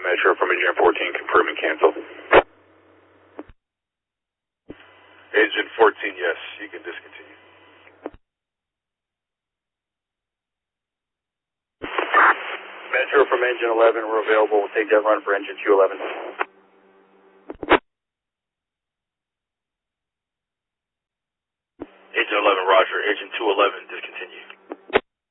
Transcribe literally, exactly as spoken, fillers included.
Metro from Engine fourteen, confirm and cancel. Engine fourteen, yes, you can discontinue. Metro from Engine eleven, we're available. We'll take that run for Engine two eleven. Engine eleven, roger. Engine two eleven, discontinue.